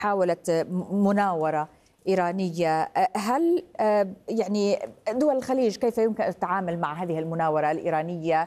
حاولت مناورة إيرانية. هل يعني دول الخليج كيف يمكن التعامل مع هذه المناورة الإيرانية،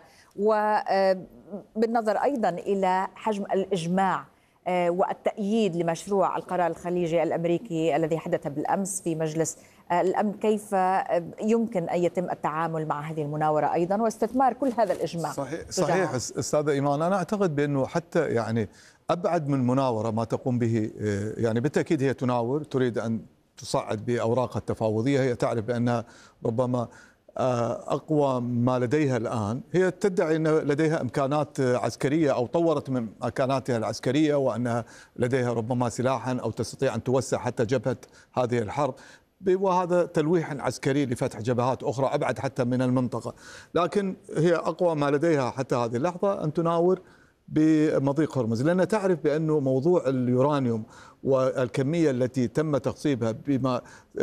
وبالنظر أيضا إلى حجم الإجماع والتأييد لمشروع القرار الخليجي الأمريكي الذي حدث بالأمس في مجلس الأمن، كيف يمكن أن يتم التعامل مع هذه المناورة أيضا واستثمار كل هذا الإجماع؟ صحيح أستاذة إيمان، أنا أعتقد بأنه حتى يعني أبعد من مناورة ما تقوم به، يعني بالتأكيد هي تناور، تريد أن تصعد بأوراقها التفاوضية. هي تعرف بأنها ربما أقوى ما لديها الآن، هي تدعي أن لديها إمكانات عسكرية أو طورت من إمكاناتها العسكرية، وأنها لديها ربما سلاحا أو تستطيع أن توسع حتى جبهة هذه الحرب، وهذا تلويح عسكري لفتح جبهات أخرى أبعد حتى من المنطقة. لكن هي أقوى ما لديها حتى هذه اللحظة أن تناور بمضيق هرمز، لأنها تعرف بأنه موضوع اليورانيوم والكمية التي تم تخصيبها بما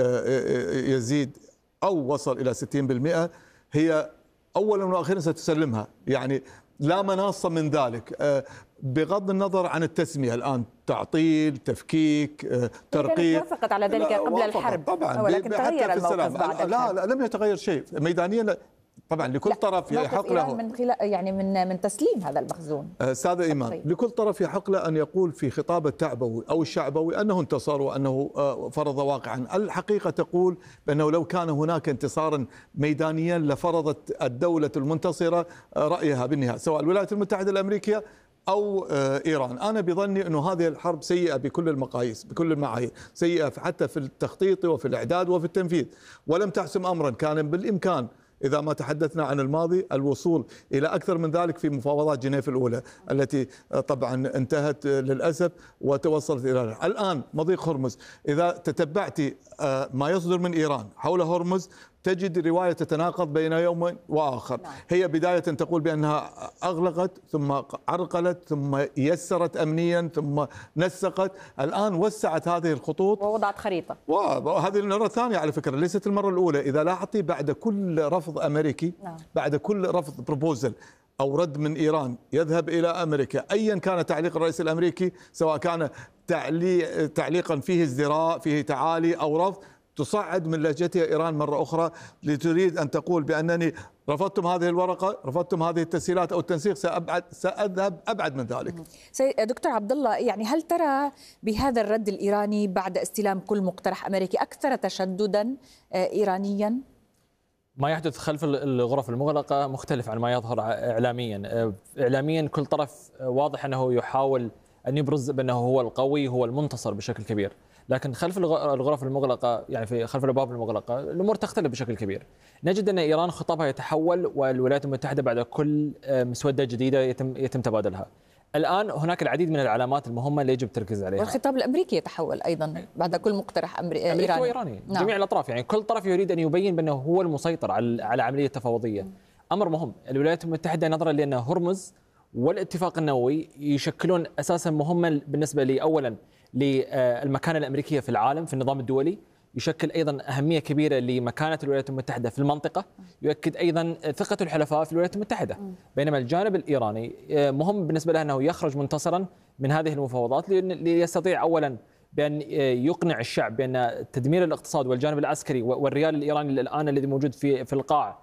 يزيد أو وصل إلى 60% هي أولا وأخيرا ستسلمها، يعني لا مناص من ذلك، بغض النظر عن التسمية الآن، تعطيل، تفكيك، ترقيع. وافقت على ذلك قبل الحرب طبعا، ولكن تغير الموقف بعد الحرب. لا لم يتغير شيء ميدانيا. طبعا لكل طرف يحق له من خلال يعني من تسليم هذا المخزون. استاذ ايمان، لكل طرف يحق له ان يقول في خطابه التعبوي او الشعبوي انه انتصر وانه فرض واقعا. الحقيقه تقول بانه لو كان هناك انتصارا ميدانيا لفرضت الدوله المنتصره رايها بالنهايه، سواء الولايات المتحده الامريكيه أو إيران. أنا بظني أنه هذه الحرب سيئة بكل المقاييس، بكل المعايير، سيئة حتى في التخطيط وفي الإعداد وفي التنفيذ، ولم تحسم أمرا. كان بالإمكان إذا ما تحدثنا عن الماضي الوصول إلى أكثر من ذلك في مفاوضات جنيف الأولى التي طبعا انتهت للأسف وتوصلت إلى الآن مضيق هرمز. إذا تتبعت ما يصدر من إيران حول هرمز تجد رواية تتناقض بين يوم وآخر. هي بداية تقول بأنها أغلقت، ثم عرقلت، ثم يسرت أمنيا، ثم نسقت، الآن وسعت هذه الخطوط ووضعت خريطة. وهذه المرة الثانية على فكرة، ليست المرة الأولى. إذا لاحظتي بعد كل رفض أمريكي، بعد كل رفض بروبوزل أو رد من إيران يذهب إلى أمريكا، أيا كان تعليق الرئيس الأمريكي، سواء كان تعليقا فيه ازدراء، فيه تعالي أو رفض، تصعد من لهجتها إيران مرة أخرى لتريد أن تقول بأنني رفضتم هذه الورقة، رفضتم هذه التسهيلات أو التنسيق، سأذهب أبعد من ذلك. دكتور عبد الله، يعني هل ترى بهذا الرد الإيراني بعد استلام كل مقترح أمريكي أكثر تشددا إيرانيا؟ ما يحدث خلف الغرف المغلقة مختلف عن ما يظهر إعلاميا. إعلاميا كل طرف واضح أنه يحاول أن يبرز بأنه هو القوي، هو المنتصر بشكل كبير، لكن خلف الغرف المغلقة، يعني في خلف الأبواب المغلقة، الأمور تختلف بشكل كبير. نجد أن إيران خطابها يتحول، والولايات المتحدة بعد كل مسودة جديدة يتم تبادلها. الآن هناك العديد من العلامات المهمة اللي يجب التركيز عليها. والخطاب الأمريكي يتحول أيضا بعد كل مقترح إيراني. نعم. جميع الأطراف، يعني كل طرف يريد أن يبين بأنه هو المسيطر على عملية التفاوضية. أمر مهم. الولايات المتحدة نظرا لأن هرمز والاتفاق النووي يشكلون أساسا مهما بالنسبة لي، أولا للمكانة الأمريكية في العالم في النظام الدولي، يشكل أيضا أهمية كبيرة لمكانة الولايات المتحدة في المنطقة، يؤكد أيضا ثقة الحلفاء في الولايات المتحدة. بينما الجانب الإيراني مهم بالنسبة له أنه يخرج منتصرا من هذه المفاوضات ليستطيع أولا بأن يقنع الشعب بأن تدمير الاقتصاد والجانب العسكري والريال الإيراني الآن الذي موجود في القاع،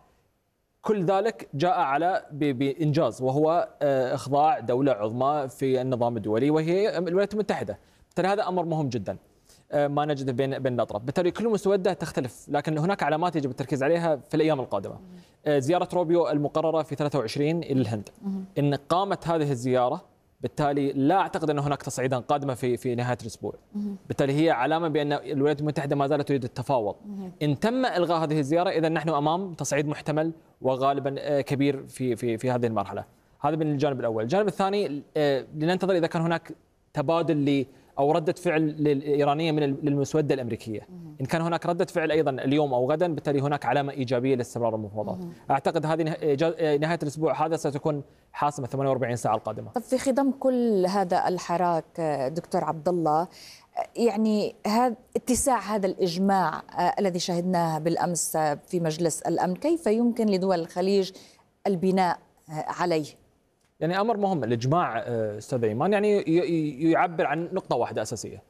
كل ذلك جاء على بإنجاز، وهو إخضاع دولة عظمى في النظام الدولي وهي الولايات المتحدة. بالتالي هذا أمر مهم جدا ما نجده بين الأطراف. بالتالي كل مسودة تختلف، لكن هناك علامات يجب التركيز عليها في الأيام القادمة. زيارة روبيو المقررة في 23 إلى الهند، إن قامت هذه الزيارة بالتالي لا أعتقد أن هناك تصعيدا قادمة في نهاية الأسبوع. بالتالي هي علامة بأن الولايات المتحدة ما زالت تريد التفاوض. إن تم إلغاء هذه الزيارة إذا نحن أمام تصعيد محتمل وغالبا كبير في هذه المرحلة. هذا من الجانب الأول. الجانب الثاني لننتظر إذا كان هناك تبادل أو ردة فعل الإيرانية من المسودة الأمريكية. إن كان هناك ردة فعل أيضا اليوم أو غدا، بالتالي هناك علامة إيجابية لاستمرار المفاوضات. أعتقد هذه نهاية الأسبوع هذا ستكون حاسمة 48 ساعة القادمة. طب في خضم كل هذا الحراك دكتور عبد الله، يعني اتساع هذا الإجماع الذي شهدناه بالأمس في مجلس الأمن، كيف يمكن لدول الخليج البناء عليه؟ يعني أمر مهم. الإجماع أستاذ إيمان يعني يعبر عن نقطة واحدة أساسية،